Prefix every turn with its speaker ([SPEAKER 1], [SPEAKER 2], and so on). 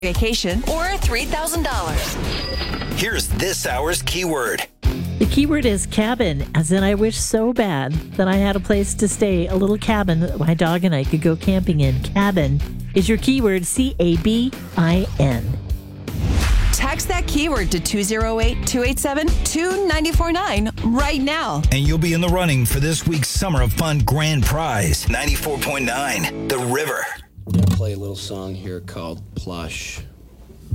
[SPEAKER 1] vacation, or $3,000.
[SPEAKER 2] Here's this hour's keyword.
[SPEAKER 3] The keyword is cabin, as in I wish so bad that I had a place to stay, a little cabin that my dog and I could go camping in. Cabin is your keyword, CABIN.
[SPEAKER 1] Text that keyword to 208-287-2949 right now.
[SPEAKER 2] And you'll be in the running for this week's Summer of Fun grand prize, 94.9, The River.
[SPEAKER 4] I'm going to play a little song here called Plush.